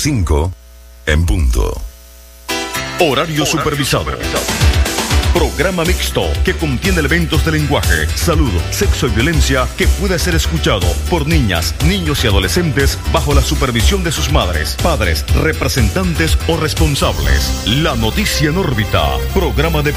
5 en punto. Horario supervisado. Programa mixto que contiene elementos de lenguaje, salud, sexo y violencia que puede ser escuchado por niñas, niños y adolescentes bajo la supervisión de sus madres, padres, representantes o responsables. La noticia en órbita. Programa de